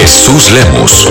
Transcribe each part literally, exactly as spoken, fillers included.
Jesús Lemos.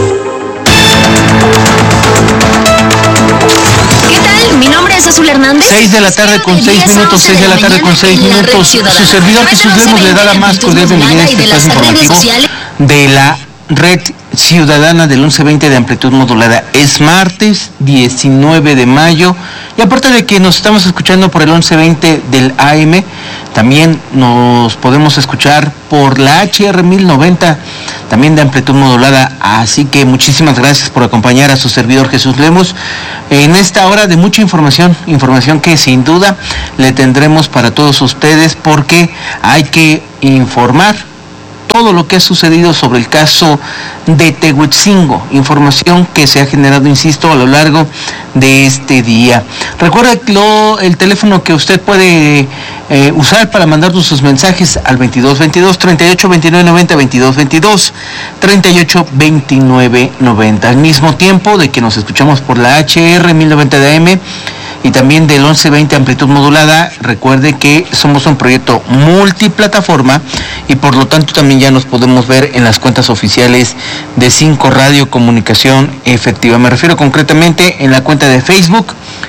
¿Qué tal? Mi nombre es Azul Hernández. seis de la tarde con seis minutos, seis de la tarde con seis minutos. Su servidor Jesús Lemos le da la más cordial bienvenida a este espacio informativo de la Red Ciudadana del once veinte de amplitud modulada. Es martes diecinueve de mayo y aparte de que nos estamos escuchando por el once veinte del A M, también nos podemos escuchar por la H R mil noventa, también de amplitud modulada. Así que muchísimas gracias por acompañar a su servidor Jesús Lemos en esta hora de mucha información, información que sin duda le tendremos para todos ustedes, porque hay que informar todo lo que ha sucedido sobre el caso de Tehuetzingo, información que se ha generado, insisto, a lo largo de este día. Recuerda lo, el teléfono que usted puede eh, usar para mandarnos sus mensajes al veintidós veintidós, treinta y ocho veintinueve noventa, veintidós veintidós, treinta y ocho veintinueve noventa. Al mismo tiempo de que nos escuchamos por la H R mil noventa de A M y también del once veinte amplitud modulada. Recuerde que somos un proyecto multiplataforma y por lo tanto también ya nos podemos ver en las cuentas oficiales de cinco Radio Comunicación Efectiva. Me refiero concretamente en la cuenta de Facebook,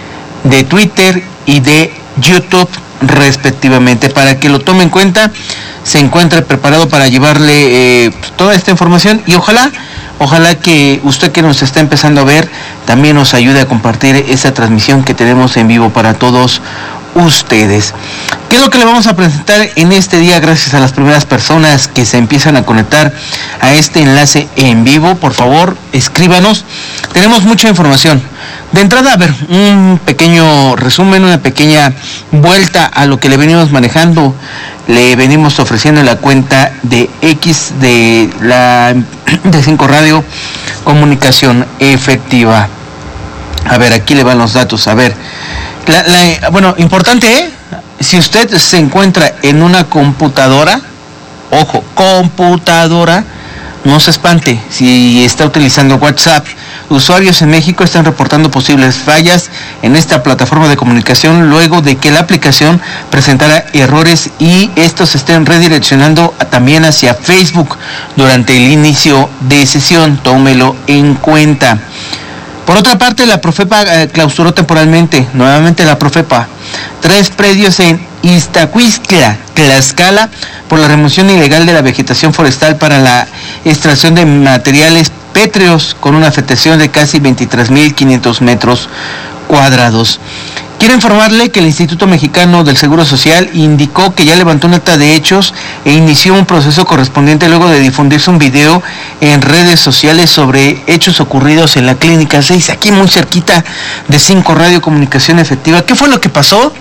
de Twitter y de YouTube respectivamente, para que lo tome en cuenta, se encuentre preparado para llevarle eh, toda esta información y ojalá Ojalá que usted que nos está empezando a ver también nos ayude a compartir esa transmisión que tenemos en vivo para todos ustedes. ¿Qué es lo que le vamos a presentar en este día? Gracias a las primeras personas que se empiezan a conectar a este enlace en vivo. Por favor, escríbanos. Tenemos mucha información. De entrada, a ver, un pequeño resumen, una pequeña vuelta a lo que le venimos manejando. Le venimos ofreciendo en la cuenta de X de la de cinco Radio Comunicación Efectiva. A ver, aquí le van los datos. A ver, la, la, bueno, importante, ¿eh? Si usted se encuentra en una computadora, ojo, computadora, no se espante. Si está utilizando WhatsApp, usuarios en México están reportando posibles fallas en esta plataforma de comunicación luego de que la aplicación presentara errores y estos estén redireccionando también hacia Facebook durante el inicio de sesión. Tómelo en cuenta. Por otra parte, la Profepa eh, clausuró temporalmente, nuevamente la Profepa, tres predios en Iztacuistla, Tlaxcala, por la remoción ilegal de la vegetación forestal para la extracción de materiales pétreos con una afectación de casi veintitrés mil quinientos metros cuadrados. Quiero informarle que el Instituto Mexicano del Seguro Social indicó que ya levantó un acta de hechos e inició un proceso correspondiente luego de difundirse un video en redes sociales sobre hechos ocurridos en la Clínica seis, aquí muy cerquita de cinco Radio Comunicación Efectiva. ¿Qué fue lo que pasó?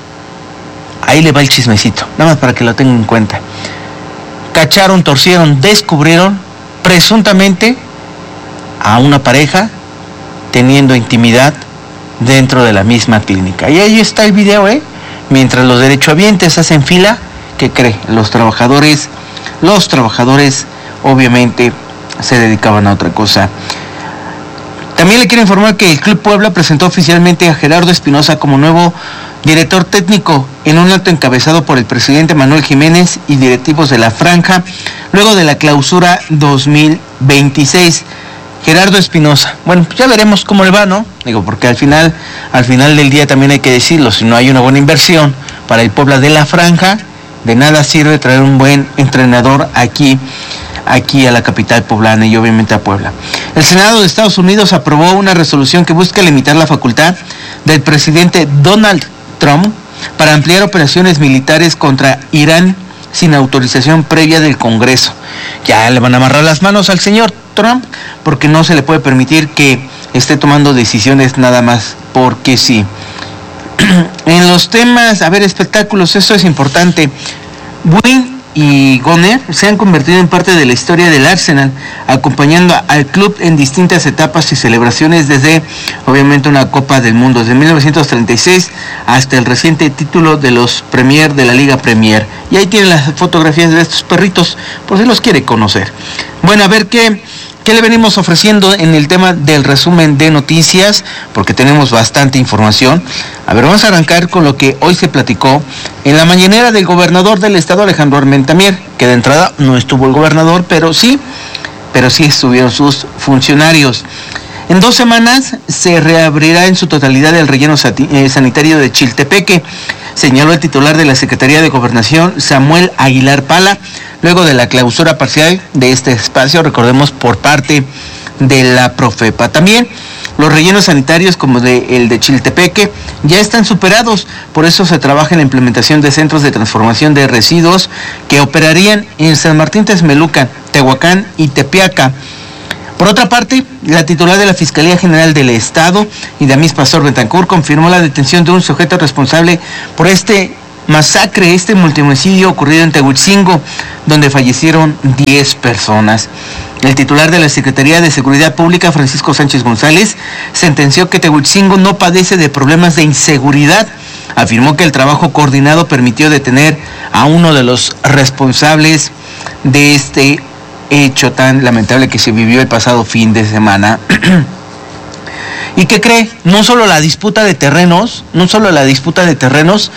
Ahí le va el chismecito, nada más para que lo tengan en cuenta. Cacharon, torcieron, descubrieron presuntamente a una pareja teniendo intimidad dentro de la misma clínica. Y ahí está el video, ¿eh? Mientras los derechohabientes hacen fila, ¿qué cree? Los trabajadores, los trabajadores obviamente se dedicaban a otra cosa. También le quiero informar que el Club Puebla presentó oficialmente a Gerardo Espinosa como nuevo director técnico en un acto encabezado por el presidente Manuel Jiménez y directivos de la franja, luego de la clausura dos mil veintiséis. Gerardo Espinosa, bueno, ya veremos cómo le va, ¿no? Digo, porque al final, al final del día también hay que decirlo, si no hay una buena inversión para el Puebla de la franja, de nada sirve traer un buen entrenador aquí, aquí a la capital poblana y obviamente a Puebla. El Senado de Estados Unidos aprobó una resolución que busca limitar la facultad del presidente Donald Trump para ampliar operaciones militares contra Irán sin autorización previa del Congreso. Ya le van a amarrar las manos al señor Trump porque no se le puede permitir que esté tomando decisiones nada más porque sí. En los temas, a ver, espectáculos, esto es importante. Wayne y Goner se han convertido en parte de la historia del Arsenal, acompañando al club en distintas etapas y celebraciones desde, obviamente, una Copa del Mundo, desde mil novecientos treinta y seis hasta el reciente título de los Premier de la Liga Premier. Y ahí tienen las fotografías de estos perritos, por si los quiere conocer. Bueno, a ver qué... ¿Qué le venimos ofreciendo en el tema del resumen de noticias? Porque tenemos bastante información. A ver, vamos a arrancar con lo que hoy se platicó en la mañanera del gobernador del estado, Alejandro Armentamier, que de entrada no estuvo el gobernador, pero sí pero sí estuvieron sus funcionarios. En dos semanas se reabrirá en su totalidad el relleno sanitario de Chiltepeque, señaló el titular de la Secretaría de Gobernación, Samuel Aguilar Pala, luego de la clausura parcial de este espacio, recordemos, por parte de la Profepa. También los rellenos sanitarios como de, el de Chiltepeque ya están superados, por eso se trabaja en la implementación de centros de transformación de residuos que operarían en San Martín Texmelucan, Tehuacán y Tepeaca. Por otra parte, la titular de la Fiscalía General del Estado, Idamis Pastor Betancur, confirmó la detención de un sujeto responsable por este masacre, este multihomicidio ocurrido en Tehuitzingo, donde fallecieron diez personas. El titular de la Secretaría de Seguridad Pública, Francisco Sánchez González, sentenció que Tehuitzingo no padece de problemas de inseguridad. Afirmó que el trabajo coordinado permitió detener a uno de los responsables de este hecho tan lamentable que se vivió el pasado fin de semana. ¿Y qué cree? No solo la disputa de terrenos, no solo la disputa de terrenos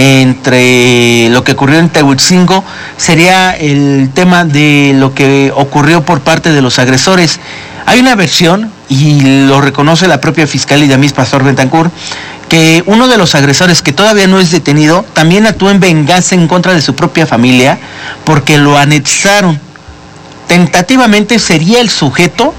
entre lo que ocurrió en Tehuitzingo, sería el tema de lo que ocurrió por parte de los agresores. Hay una versión, y lo reconoce la propia fiscal Idamis Pastor Betancur, que uno de los agresores, que todavía no es detenido, también actuó en venganza en contra de su propia familia, porque lo anexaron. Tentativamente sería el sujeto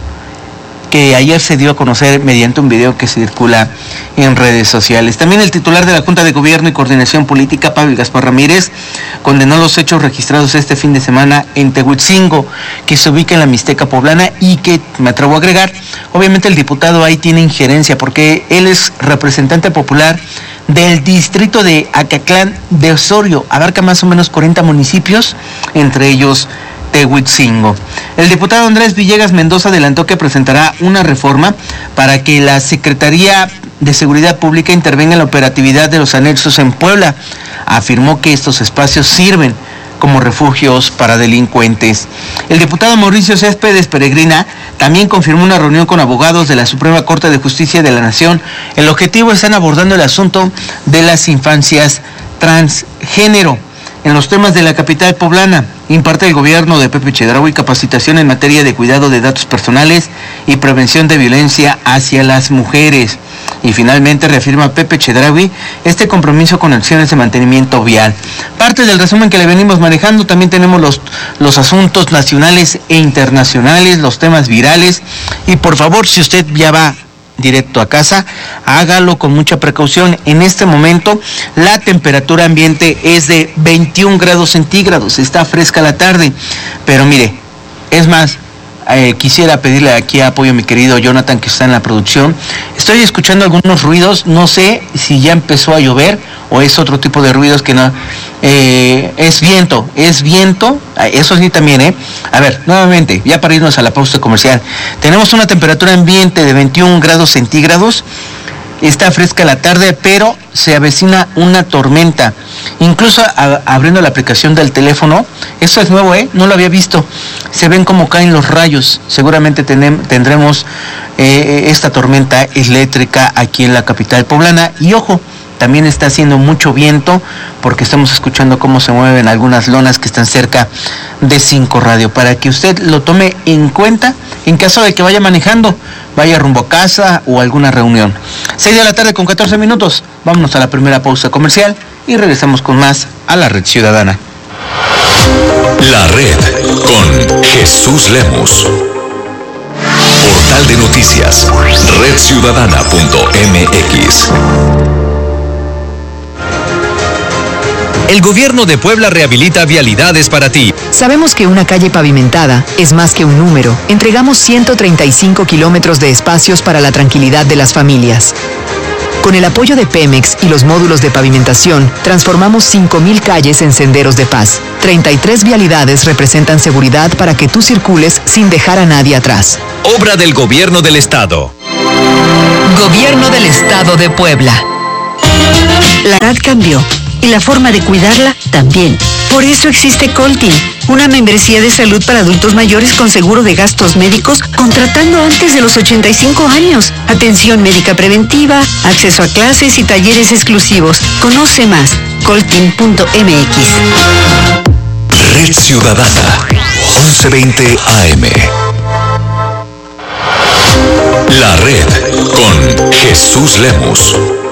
que ayer se dio a conocer mediante un video que circula en redes sociales. También el titular de la Junta de Gobierno y Coordinación Política, Pablo Gaspar Ramírez, condenó los hechos registrados este fin de semana en Tehuitzingo, que se ubica en la Mixteca poblana, y que, me atrevo a agregar, obviamente el diputado ahí tiene injerencia, porque él es representante popular del distrito de Acatlán de Osorio, abarca más o menos cuarenta municipios, entre ellos Tehuitzingo. El diputado Andrés Villegas Mendoza adelantó que presentará una reforma para que la Secretaría de Seguridad Pública intervenga en la operatividad de los anexos en Puebla. Afirmó que estos espacios sirven como refugios para delincuentes. El diputado Mauricio Céspedes Peregrina también confirmó una reunión con abogados de la Suprema Corte de Justicia de la Nación. El objetivo es estar abordando el asunto de las infancias transgénero. En los temas de la capital poblana, imparte el gobierno de Pepe Chedraui capacitación en materia de cuidado de datos personales y prevención de violencia hacia las mujeres. Y finalmente reafirma Pepe Chedraui este compromiso con acciones de mantenimiento vial. Parte del resumen que le venimos manejando, también tenemos los, los asuntos nacionales e internacionales, los temas virales. Y por favor, si usted ya va directo a casa, hágalo con mucha precaución. En este momento la temperatura ambiente es de veintiún grados centígrados, está fresca la tarde, pero mire, es más, eh, quisiera pedirle aquí apoyo a mi querido Jonathan, que está en la producción. Estoy escuchando algunos ruidos, no sé si ya empezó a llover o es otro tipo de ruidos que no, eh, es viento, es viento, eso sí también, eh. A ver, nuevamente, ya para irnos a la pausa comercial, tenemos una temperatura ambiente de veintiún grados centígrados, está fresca la tarde, pero se avecina una tormenta. Incluso a, abriendo la aplicación del teléfono, esto es nuevo, ¿eh? No lo había visto. Se ven cómo caen los rayos. Seguramente tenem, tendremos eh, esta tormenta eléctrica aquí en la capital poblana. Y ojo, también está haciendo mucho viento, porque estamos escuchando cómo se mueven algunas lonas que están cerca de cinco Radio, para que usted lo tome en cuenta en caso de que vaya manejando, vaya rumbo a casa o alguna reunión. seis de la tarde con catorce minutos, vámonos a la primera pausa comercial y regresamos con más a la Red Ciudadana. La Red con Jesús Lemos. Portal de noticias, red ciudadana punto m x. El gobierno de Puebla rehabilita vialidades para ti. Sabemos que una calle pavimentada es más que un número. Entregamos ciento treinta y cinco kilómetros de espacios para la tranquilidad de las familias. Con el apoyo de Pemex y los módulos de pavimentación, transformamos cinco mil calles en senderos de paz. treinta y tres vialidades representan seguridad para que tú circules sin dejar a nadie atrás. Obra del Gobierno del Estado. Gobierno del Estado de Puebla. La edad cambió y la forma de cuidarla también. Por eso existe Coltin, una membresía de salud para adultos mayores con seguro de gastos médicos contratando antes de los ochenta y cinco años. Atención médica preventiva, acceso a clases y talleres exclusivos. Conoce más, coltin punto m x. Red Ciudadana, once veinte A M. Red con Jesús Lemus.